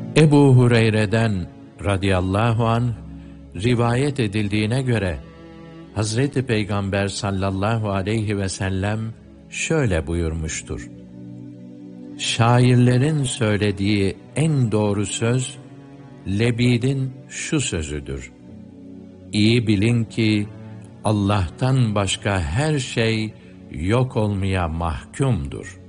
Ebu Hureyre'den radıyallahu anh rivayet edildiğine göre Hazreti Peygamber sallallahu aleyhi ve sellem şöyle buyurmuştur: Şairlerin söylediği en doğru söz, Lebid'in şu sözüdür: İyi bilin ki Allah'tan başka her şey yok olmaya mahkumdur.